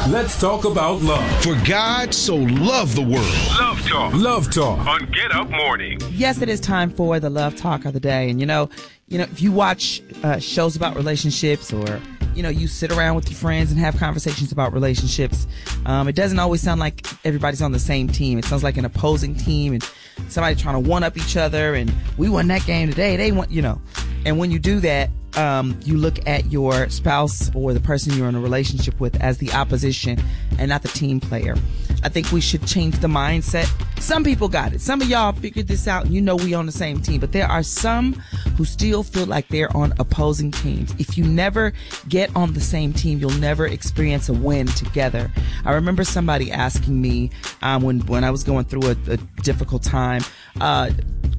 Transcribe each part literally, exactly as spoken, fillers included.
Let's talk about love. For God so loved the world. Love Talk. Love Talk. On Get Up Morning. Yes, it is time for the Love Talk of the day. And, you know, you know, if you watch uh, shows about relationships, or, you know, you sit around with your friends and have conversations about relationships, um, it doesn't always sound like everybody's on the same team. It sounds like an opposing team and somebody trying to one-up each other, and we won that game today. They want, you know. And when you do that, um, you look at your spouse or the person you're in a relationship with as the opposition and not the team player. I think we should change the mindset. Some people got it. Some of y'all figured this out and you know we on the same team. But there are some who still feel like they're on opposing teams. If you never get on the same team, you'll never experience a win together. I remember somebody asking me um, when, when I was going through a, a difficult time, uh,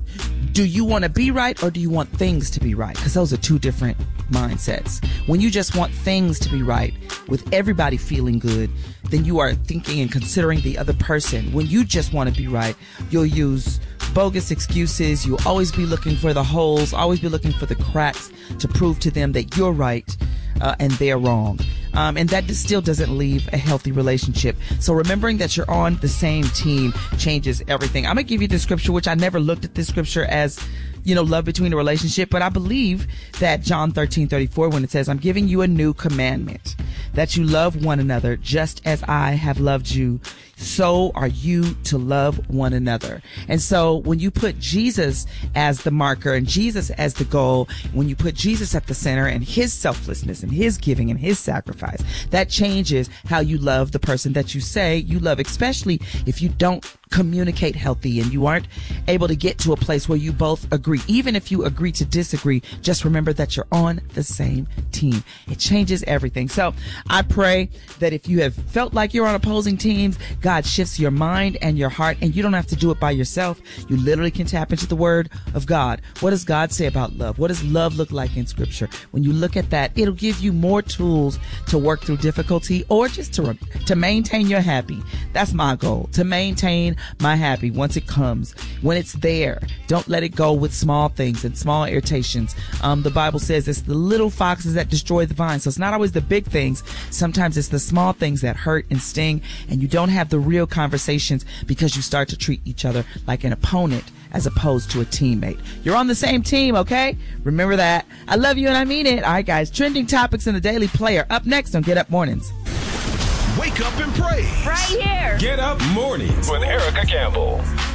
do you want to be right or do you want things to be right? Because those are two different mindsets. When you just want things to be right with everybody feeling good, then you are thinking and considering the other person. When you just want to be right, you'll use bogus excuses. You'll always be looking for the holes, always be looking for the cracks to prove to them that you're right uh, and they're wrong. Um, and that still doesn't leave a healthy relationship. So remembering that you're on the same team changes everything. I'm going to give you the scripture, which I never looked at this scripture as, you know, love between a relationship. But I believe that John thirteen thirty-four, when it says, I'm giving you a new commandment, that you love one another just as I have loved you, so are you to love one another. And so when you put Jesus as the marker and Jesus as the goal, when you put Jesus at the center and his selflessness and his giving and his sacrifice, that changes how you love the person that you say you love, especially if you don't communicate healthy and you aren't able to get to a place where you both agree. Even if you agree to disagree, just remember that you're on the same team. It changes everything. So I pray that if you have felt like you're on opposing teams, God shifts your mind and your heart, and you don't have to do it by yourself. You literally can tap into the word of God. What does God say about love? What does love look like in scripture? When you look at that, it'll give you more tools to work through difficulty or just to, to maintain your happy. That's my goal, to maintain my happy once it comes, when it's there. Don't let it go with small things and small irritations. Um, the Bible says it's the little foxes that destroy the vine. So it's not always the big things. Sometimes it's the small things that hurt and sting, and you don't have the real conversations because you start to treat each other like an opponent as opposed to a teammate. You're on the same team, okay? Remember that. I love you and I mean it. All right, guys. Trending topics in the Daily Player up next on Get Up Mornings. Wake up and pray. Right here. Get Up Mornings with Erica Campbell.